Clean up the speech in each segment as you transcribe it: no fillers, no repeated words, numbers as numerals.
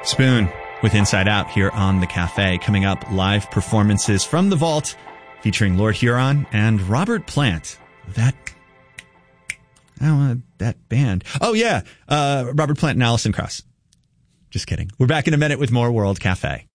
Spoon with Inside Out here on The Cafe. Coming up, live performances from the vault featuring Lord Huron and Robert Plant. That band. Oh, yeah. Robert Plant and Alison Krauss. Just kidding. We're back in a minute with more World Cafe.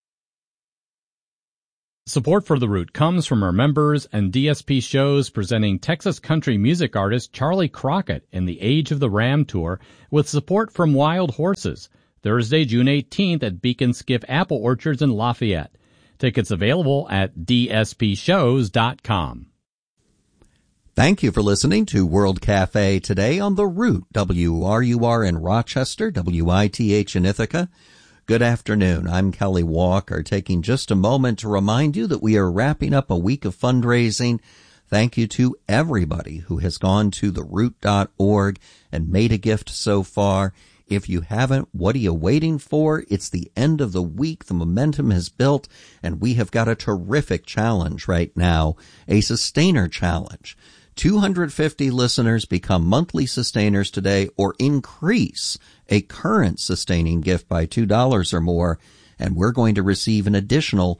Support for The Root comes from our members and DSP shows presenting Texas country music artist Charlie Crockett in the Age of the Ram Tour with support from Wild Horses. Thursday, June 18th at Beacon Skiff Apple Orchards in Lafayette. Tickets available at dspshows.com. Thank you for listening to World Cafe today on The Root, WRUR in Rochester, WITH in Ithaca. Good afternoon. I'm Kelly Walker, taking just a moment to remind you that we are wrapping up a week of fundraising. Thank you to everybody who has gone to theroot.org and made a gift so far. If you haven't, what are you waiting for? It's the end of the week. The momentum has built, and we have got a terrific challenge right now, a sustainer challenge. 250 listeners become monthly sustainers today or increase a current sustaining gift by $2 or more, and we're going to receive an additional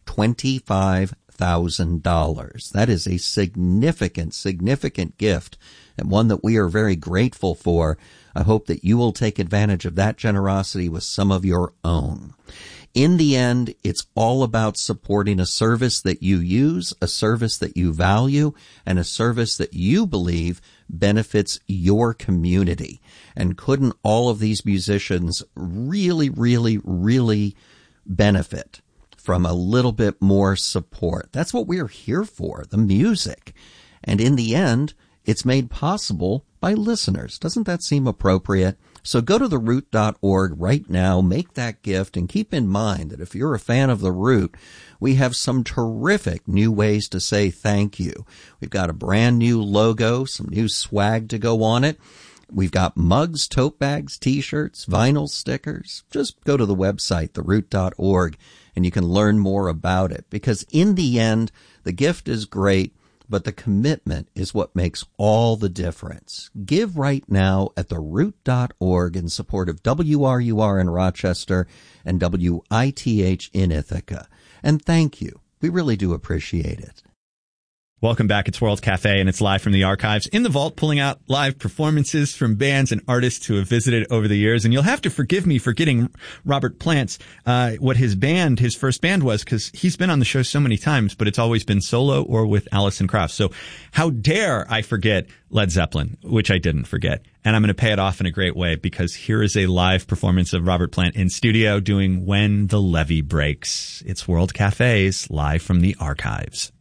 $25,000. That is a significant gift, and one that we are very grateful for. I hope that you will take advantage of that generosity with some of your own. In the end, it's all about supporting a service that you use, a service that you value, and a service that you believe benefits your community. And couldn't all of these musicians really benefit from a little bit more support? That's what we're here for, the music. And in the end, it's made possible by listeners. Doesn't that seem appropriate? So go to theroot.org right now, make that gift, and keep in mind that if you're a fan of The Root, we have some terrific new ways to say thank you. We've got a brand new logo, some new swag to go on it. We've got mugs, tote bags, T-shirts, vinyl stickers. Just go to the website, theroot.org, and you can learn more about it. Because in the end, the gift is great, but the commitment is what makes all the difference. Give right now at theroot.org in support of WRUR in Rochester and WITH in Ithaca. And thank you. We really do appreciate it. Welcome back. It's World Cafe, and it's live from the archives in the vault, pulling out live performances from bands and artists who have visited over the years. And you'll have to forgive me for getting Robert Plant's, what his first band was, because he's been on the show so many times, but it's always been solo or with Alison Krauss. So how dare I forget Led Zeppelin, which I didn't forget. And I'm going to pay it off in a great way, because here is a live performance of Robert Plant in studio doing When the Levee Breaks. It's World Cafe's live from the archives.